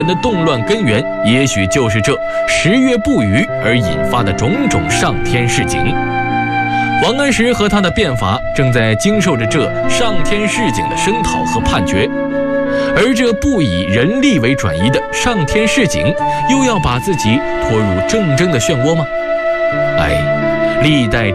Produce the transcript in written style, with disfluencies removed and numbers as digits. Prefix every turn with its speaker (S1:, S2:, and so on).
S1: 的动乱根源，也许就是这10月不雨而引发的种种上天示警。王安石和他的变法正在经受着这上天示警的声讨和判决，而这不以人力为转移的上天示警，又要把自己拖入政争的漩涡吗？历代